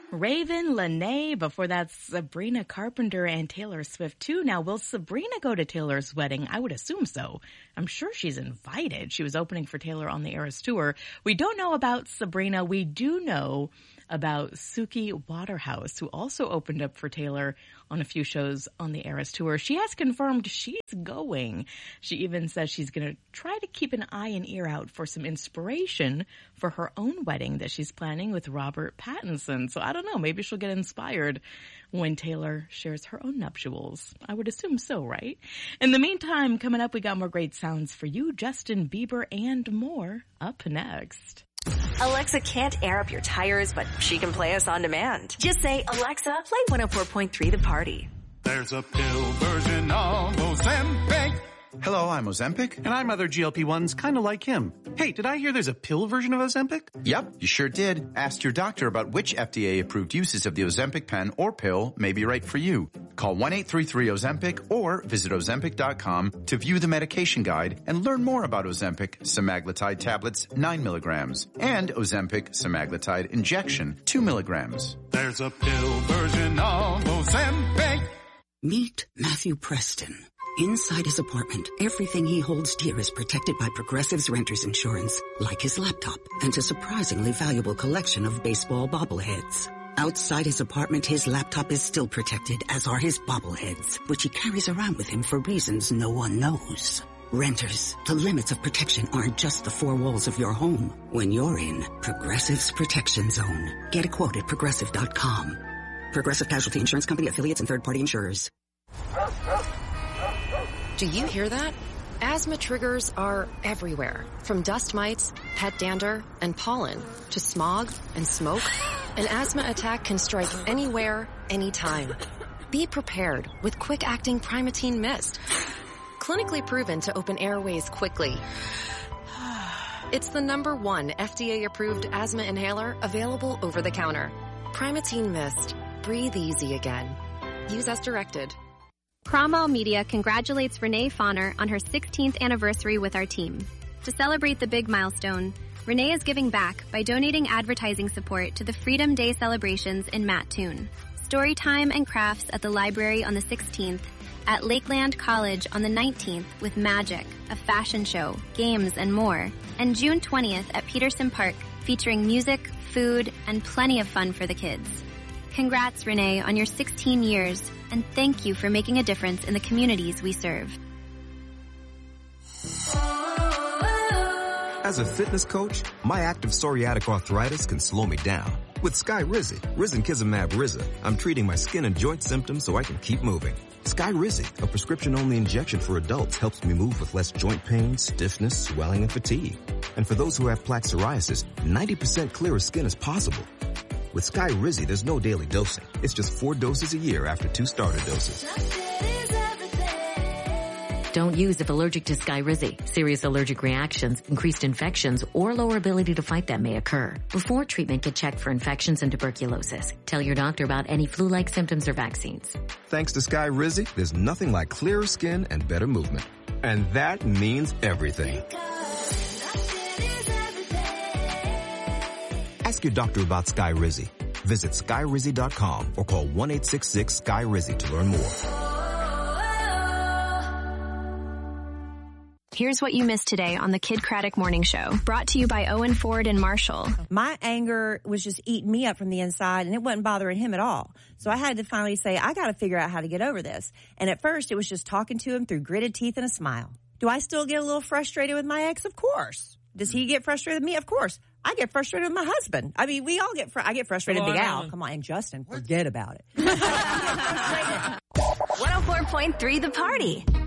Raven, Lene, before that Sabrina Carpenter and Taylor Swift too. Now, will Sabrina go to Taylor's wedding? I would assume so. I'm sure she's invited. She was opening for Taylor on the Eras Tour. We don't know about Sabrina. We do know about Suki Waterhouse, who also opened up for Taylor on a few shows on the Eras Tour. She has confirmed she's going. She even says she's going to try to keep an eye and ear out for some inspiration for her own wedding that she's planning with Robert Pattinson. So I don't know, maybe she'll get inspired when Taylor shares her own nuptials. I would assume so, right? In the meantime, coming up, we got more great sounds for you, Justin Bieber and more up next. Alexa can't air up your tires, but she can play us on demand. Just say, Alexa, play 104.3 The Party. There's a pill version of Ozempic. Hello, I'm Ozempic. And I'm other GLP-1s kind of like him. Hey, did I hear there's a pill version of Ozempic? Yep, you sure did. Ask your doctor about which FDA-approved uses of the Ozempic pen or pill may be right for you. Call 1-833-OZEMPIC or visit Ozempic.com to view the medication guide and learn more about Ozempic semaglutide tablets 9 milligrams and Ozempic semaglutide injection 2 milligrams. There's a pill version of Ozempic. Meet Matthew Preston. Inside his apartment, everything he holds dear is protected by Progressive's Renters Insurance, like his laptop and a surprisingly valuable collection of baseball bobbleheads. Outside his apartment, his laptop is still protected, as are his bobbleheads, which he carries around with him for reasons no one knows. Renters, the limits of protection aren't just the four walls of your home. When you're in Progressive's Protection Zone, get a quote at Progressive.com. Progressive Casualty Insurance Company, affiliates, and third-party insurers. Do you hear that? Asthma triggers are everywhere, from dust mites, pet dander, and pollen, to smog and smoke. An asthma attack can strike anywhere, anytime. Be prepared with quick-acting Primatene Mist. Clinically proven to open airways quickly. It's the #1 FDA-approved asthma inhaler available over the counter. Primatene Mist. Breathe easy again. Use as directed. Cromwell Media congratulates Renee Fauner on her 16th anniversary with our team. To celebrate the big milestone, Renee is giving back by donating advertising support to the Freedom Day celebrations in Mattoon, Storytime and crafts at the library on the 16th, at Lakeland College on the 19th with magic, a fashion show, games, and more, and June 20th at Peterson Park featuring music, food, and plenty of fun for the kids. Congrats, Renee, on your 16 years, and thank you for making a difference in the communities we serve. As a fitness coach, my active psoriatic arthritis can slow me down. With Skyrizi, Risankizumab Riza, I'm treating my skin and joint symptoms so I can keep moving. Skyrizi, a prescription-only injection for adults, helps me move with less joint pain, stiffness, swelling, and fatigue. And for those who have plaque psoriasis, 90% clearer skin is possible. With Skyrizi, there's no daily dosing. It's just 4 doses a year after 2 starter doses. Don't use if allergic to Skyrizi. Serious allergic reactions, increased infections, or lower ability to fight them may occur. Before treatment, get checked for infections and tuberculosis. Tell your doctor about any flu-like symptoms or vaccines. Thanks to Skyrizi, there's nothing like clearer skin and better movement. And that means everything. Ask your doctor about Skyrizi. Visit Skyrizi.com or call 1-866-SKY-RIZI to learn more. Here's what you missed today on the Kid Craddock Morning Show, brought to you by Owen Ford and Marshall. My anger was just eating me up from the inside, and it wasn't bothering him at all. So I had to finally say, I got to figure out how to get over this. And at first, it was just talking to him through gritted teeth and a smile. Do I still get a little frustrated with my ex? Of course. Does he get frustrated with me? Of course. I get frustrated with my husband. I mean, we all get I get frustrated with Big Al. Come on, and Justin, forget about it. 104.3 The Party.